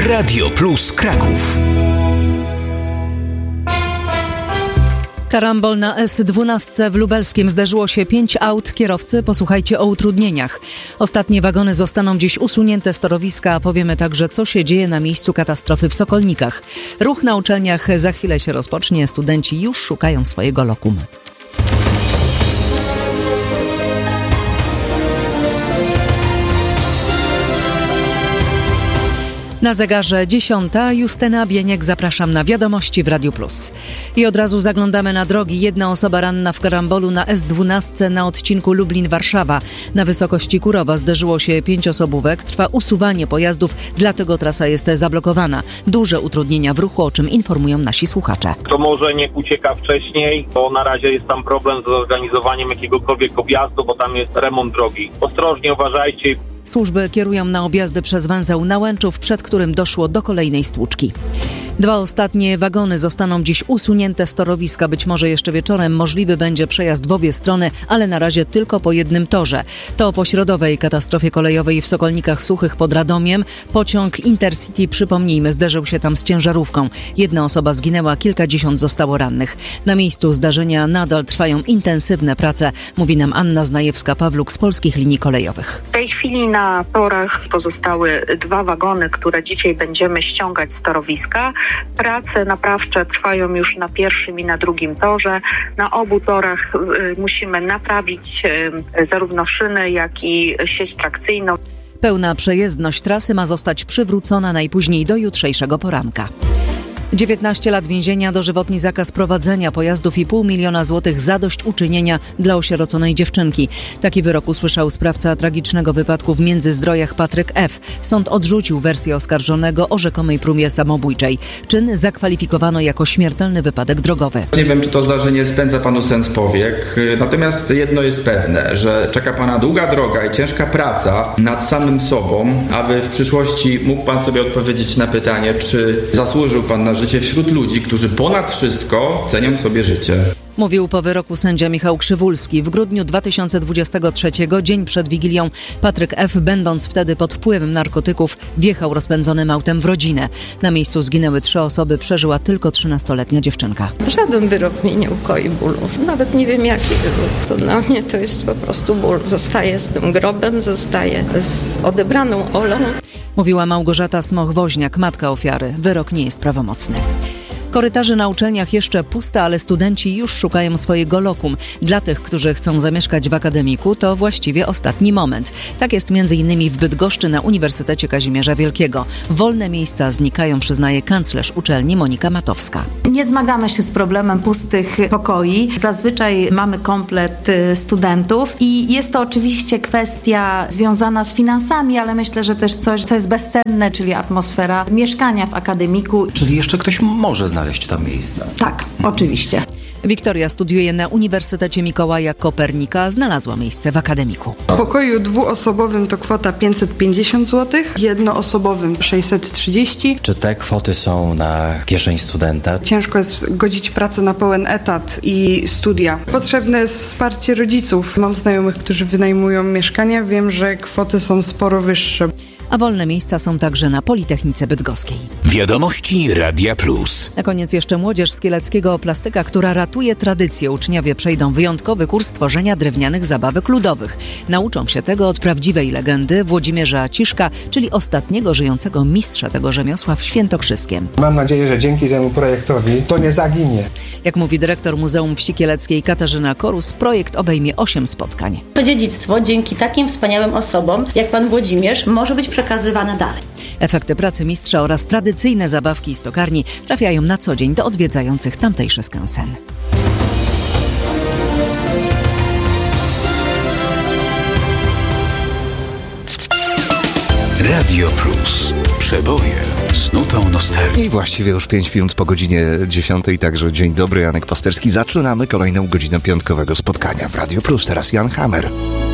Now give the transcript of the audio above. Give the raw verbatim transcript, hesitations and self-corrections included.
Radio Plus Kraków. Karambol na S dwanaście w Lubelskiem. Zdarzyło się pięć aut. Kierowcy, posłuchajcie o utrudnieniach. Ostatnie wagony zostaną dziś usunięte z torowiska, a powiemy także, co się dzieje na miejscu katastrofy w Sokolnikach. Ruch na uczelniach za chwilę się rozpocznie. Studenci już szukają swojego lokum. Na zegarze dziesiąta. Justyna Bieniek, zapraszam na wiadomości w Radiu Plus. I od razu zaglądamy na drogi. Jedna osoba ranna w karambolu na S dwanaście na odcinku Lublin-Warszawa. Na wysokości Kurowa zderzyło się pięciosobówek. Trwa usuwanie pojazdów, dlatego trasa jest zablokowana. Duże utrudnienia w ruchu, o czym informują nasi słuchacze. To może niech ucieka wcześniej, bo na razie jest tam problem z zorganizowaniem jakiegokolwiek objazdu, bo tam jest remont drogi. Ostrożnie uważajcie. Służby kierują na objazdy przez węzeł Nałęczów, przed którym doszło do kolejnej stłuczki. Dwa ostatnie wagony zostaną dziś usunięte z torowiska. Być może jeszcze wieczorem możliwy będzie przejazd w obie strony, ale na razie tylko po jednym torze. To po środowej katastrofie kolejowej w Sokolnikach Suchych pod Radomiem. Pociąg Intercity, przypomnijmy, zderzył się tam z ciężarówką. Jedna osoba zginęła, kilkadziesiąt zostało rannych. Na miejscu zdarzenia nadal trwają intensywne prace, mówi nam Anna Znajewska-Pawluk z Polskich Linii Kolejowych. W tej chwili na torach pozostały dwa wagony, które dzisiaj będziemy ściągać z torowiska. Prace naprawcze trwają już na pierwszym i na drugim torze. Na obu torach y, musimy naprawić y, zarówno szyny, jak i sieć trakcyjną. Pełna przejezdność trasy ma zostać przywrócona najpóźniej do jutrzejszego poranka. dziewiętnaście lat więzienia, dożywotni zakaz prowadzenia pojazdów i pół miliona złotych zadośćuczynienia dla osieroconej dziewczynki. Taki wyrok usłyszał sprawca tragicznego wypadku w Międzyzdrojach Patryk F. Sąd odrzucił wersję oskarżonego o rzekomej próbie samobójczej. Czyn zakwalifikowano jako śmiertelny wypadek drogowy. Nie wiem, czy to zdarzenie spędza panu sens powiek, natomiast jedno jest pewne, że czeka pana długa droga i ciężka praca nad samym sobą, aby w przyszłości mógł pan sobie odpowiedzieć na pytanie, czy zasłużył pan na życie wśród ludzi, którzy ponad wszystko cenią sobie życie. Mówił po wyroku sędzia Michał Krzywulski. W grudniu dwa tysiące dwudziestego trzeciego, dzień przed Wigilią, Patryk F., będąc wtedy pod wpływem narkotyków, wjechał rozpędzonym autem w rodzinę. Na miejscu zginęły trzy osoby, przeżyła tylko trzynastoletnia dziewczynka. Żaden wyrok mnie nie ukoi bólu. Nawet nie wiem, jaki wyrok. To dla mnie to jest po prostu ból. Zostaję z tym grobem, zostaję z odebraną Olą. Mówiła Małgorzata Smoch-Woźniak, matka ofiary. Wyrok nie jest prawomocny. Korytarze na uczelniach jeszcze puste, ale studenci już szukają swojego lokum. Dla tych, którzy chcą zamieszkać w akademiku, to właściwie ostatni moment. Tak jest między innymi w Bydgoszczy na Uniwersytecie Kazimierza Wielkiego. Wolne miejsca znikają, przyznaje kanclerz uczelni Monika Matowska. Nie zmagamy się z problemem pustych pokoi. Zazwyczaj mamy komplet studentów i jest to oczywiście kwestia związana z finansami, ale myślę, że też coś, co jest bezcenne, czyli atmosfera mieszkania w akademiku. Czyli jeszcze ktoś może znaleźć tam miejsce. Tak, oczywiście. Wiktoria studiuje na Uniwersytecie Mikołaja Kopernika. Znalazła miejsce w akademiku. W pokoju dwuosobowym to kwota pięćset pięćdziesiąt złotych, jednoosobowym sześćset trzydzieści. Czy te kwoty są na kieszeń studenta? Ciężko jest godzić pracę na pełen etat i studia. Potrzebne jest wsparcie rodziców. Mam znajomych, którzy wynajmują mieszkania. Wiem, że kwoty są sporo wyższe. A wolne miejsca są także na Politechnice Bydgoskiej. Wiadomości Radia Plus. Na koniec jeszcze młodzież z Kieleckiego Plastyka, która ratuje tradycję. Uczniowie przejdą wyjątkowy kurs tworzenia drewnianych zabawek ludowych. Nauczą się tego od prawdziwej legendy Włodzimierza Ciszka, czyli ostatniego żyjącego mistrza tego rzemiosła w Świętokrzyskiem. Mam nadzieję, że dzięki temu projektowi to nie zaginie. Jak mówi dyrektor Muzeum Wsi Kieleckiej Katarzyna Korus, projekt obejmie osiem spotkań. To dziedzictwo dzięki takim wspaniałym osobom jak pan Włodzimierz może być przekazywane dalej. Efekty pracy mistrza oraz tradycyjne zabawki z tokarni trafiają na co dzień do odwiedzających tamtejszy skansen. Radio Plus. Przeboje z nutą nostalgii. I właściwie już pięć minut po godzinie dziesiątej, także dzień dobry, Janek Pasterski. Zaczynamy kolejną godzinę piątkowego spotkania w Radio Plus. Teraz Jan Hammer.